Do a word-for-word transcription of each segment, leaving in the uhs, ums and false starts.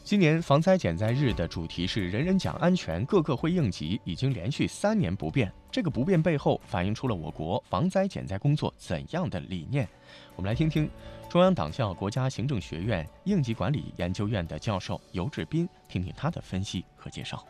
今年防灾减灾日的主题是人人讲安全，个个会应急，已经连续三年不变。这个不变背后反映出了我国防灾减灾工作怎样的理念？我们来听听中央党校国家行政学院应急管理研究院的教授尤志斌，听听他的分析和介绍。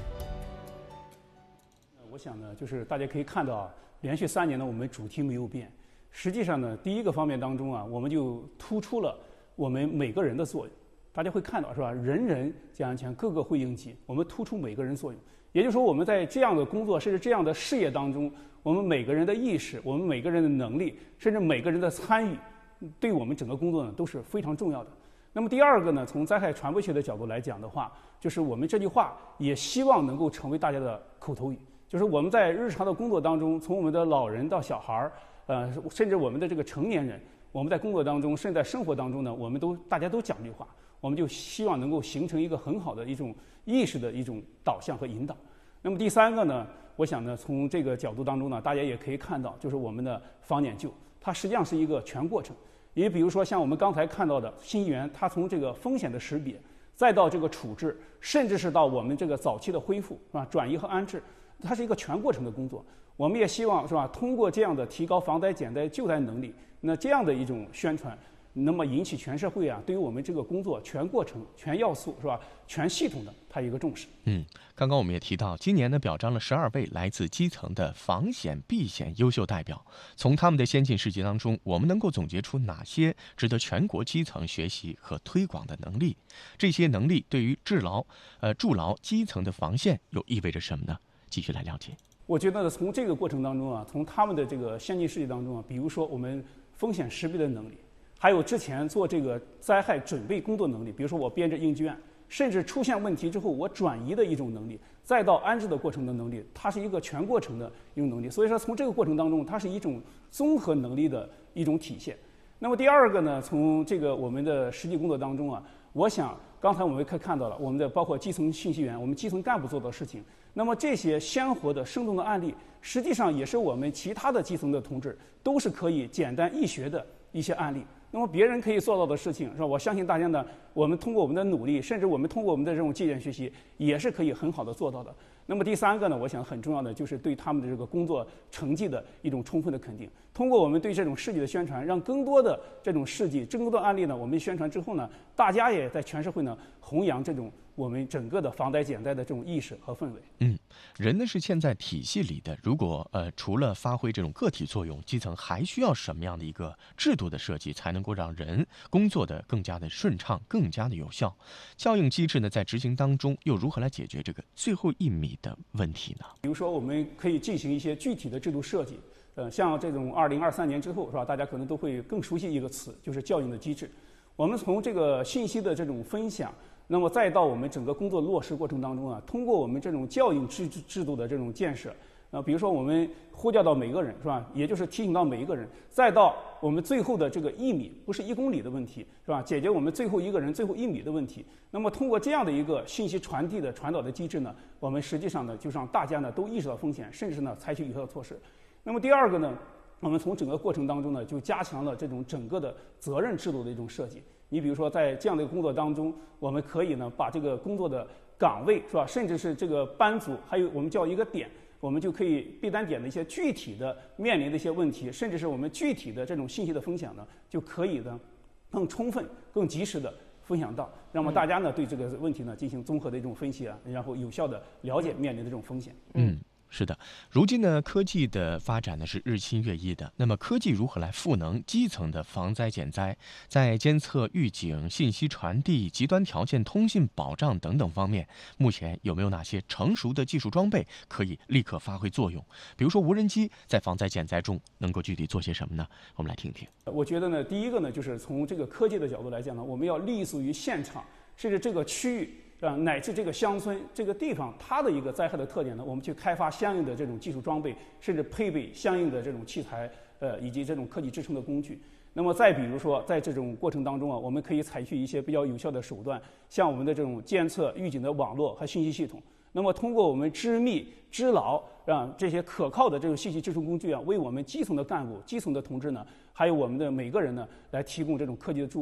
我想呢，就是大家可以看到啊，连续三年呢，我们主题没有变。实际上呢，第一个方面当中啊，我们就突出了我们每个人的作用。大家会看到是吧？人人讲安全，个个会应急。我们突出每个人作用，也就是说，我们在这样的工作甚至这样的事业当中，我们每个人的意识，我们每个人的能力，甚至每个人的参与，对我们整个工作呢都是非常重要的。那么第二个呢，从灾害传播学的角度来讲的话，就是我们这句话也希望能够成为大家的口头语，就是我们在日常的工作当中，从我们的老人到小孩儿，呃，甚至我们的这个成年人，我们在工作当中，甚至在生活当中呢，我们都大家都讲这句话。我们就希望能够形成一个很好的一种意识的一种导向和引导。那么第三个呢，我想呢，从这个角度当中呢，大家也可以看到，就是我们的防减救，它实际上是一个全过程。也比如说像我们刚才看到的新源，它从这个风险的识别，再到这个处置，甚至是到我们这个早期的恢复，是吧？转移和安置，它是一个全过程的工作。我们也希望是吧，通过这样的提高防灾减灾救灾能力，那这样的一种宣传。那么引起全社会啊，对于我们这个工作全过程、全要素是吧，全系统的它一个重视。 嗯，刚刚我们也提到，今年呢表彰了十二位来自基层的防险避险优秀代表。从他们的先进事迹当中，我们能够总结出哪些值得全国基层学习和推广的能力？这些能力对于治牢、呃筑牢基层的防线又意味着什么呢？继续来了解。 我觉得从这个过程当中啊，从他们的这个先进事迹当中啊，比如说我们风险识别的能力。还有之前做这个灾害准备工作能力，比如说我编制应急院，甚至出现问题之后我转移的一种能力，再到安置的过程的能力，它是一个全过程的一种能力。所以说从这个过程当中，它是一种综合能力的一种体现。那么第二个呢，从这个我们的实际工作当中啊，我想刚才我们可以看到了，我们的包括基层信息员，我们基层干部做的事情，那么这些鲜活的生动的案例，实际上也是我们其他的基层的同志都是可以简单易学的一些案例。那么别人可以做到的事情，是吧？我相信大家呢，我们通过我们的努力，甚至我们通过我们的这种借鉴学习，也是可以很好的做到的。那么第三个呢，我想很重要的就是对他们的这个工作成绩的一种充分的肯定。通过我们对这种事迹的宣传，让更多的这种事迹、更多的案例呢，我们宣传之后呢，大家也在全社会呢弘扬这种我们整个的防灾减灾的这种意识和氛围。 嗯，人呢是嵌在体系里的，如果呃除了发挥这种个体作用，基层还需要什么样的一个制度的设计，才能够让人工作的更加的顺畅、更加的有效？效应机制呢，在执行当中又如何来解决这个最后一米的问题呢？ 比如说，我们可以进行一些具体的制度设计。呃，像这种二零二三年之后，是吧？大家可能都会更熟悉一个词，就是校应的机制。我们从这个信息的这种分享，那么再到我们整个工作落实过程当中啊，通过我们这种校应制制度的这种建设，呃，比如说我们呼叫到每个人，是吧？也就是提醒到每一个人，再到我们最后的这个一米，不是一公里的问题，是吧？解决我们最后一个人最后一米的问题。那么通过这样的一个信息传递的传导的机制呢，我们实际上呢，就让大家呢都意识到风险，甚至呢采取有效的措施。那么第二个呢，我们从整个过程当中呢，就加强了这种整个的责任制度的一种设计。你比如说，在这样的一个工作当中，我们可以呢把这个工作的岗位，是吧，甚至是这个班组，还有我们叫一个点，我们就可以备单点的一些具体的面临的一些问题，甚至是我们具体的这种信息的分享呢，就可以呢更充分、更及时的分享到，那么大家呢对这个问题呢进行综合的一种分析啊，然后有效的了解面临的这种风险。 嗯。是的，如今呢，科技的发展呢是日新月异的。那么，科技如何来赋能基层的防灾减灾，在监测、预警、信息传递、极端条件通信保障等等方面，目前有没有哪些成熟的技术装备可以立刻发挥作用？比如说，无人机在防灾减灾中能够具体做些什么呢？我们来听听。 我觉得呢，第一个呢，就是从这个科技的角度来讲呢，我们要立足于现场，甚至这个区域。啊，乃至这个乡村这个地方，它的一个灾害的特点呢，我们去开发相应的这种技术装备，甚至配备相应的这种器材，呃，以及这种科技支撑的工具。那么再比如说，在这种过程当中啊，我们可以采取一些比较有效的手段，像我们的这种监测预警的网络和信息系统。那么通过我们知密知牢，让这些可靠的这种信息支撑工具啊，为我们基层的干部、基层的同志呢，还有我们的每个人呢，来提供这种科技的助力。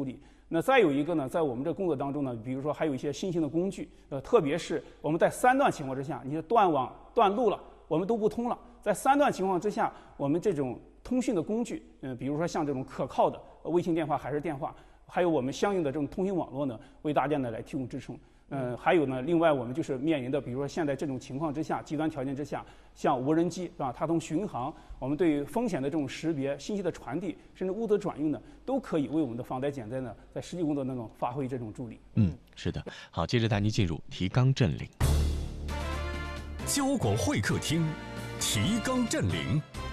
那再有一个呢，在我们这工作当中呢，比如说还有一些新型的工具，呃，特别是我们在三段情况之下，你断网断路了，我们都不通了，在三段情况之下，我们这种通讯的工具，嗯、呃，比如说像这种可靠的微信电话、海事电话，还有我们相应的这种通讯网络呢，为大家呢来提供支撑。嗯、呃，还有呢，另外我们就是面临的，比如说现在这种情况之下，极端条件之下，像无人机是吧？它从巡航，我们对于风险的这种识别、信息的传递，甚至物资转运呢，都可以为我们的防灾减灾呢，在实际工作当中发挥这种助力。 嗯，是的。好，接着带您进入提纲镇领。 交广会客厅，提纲镇领。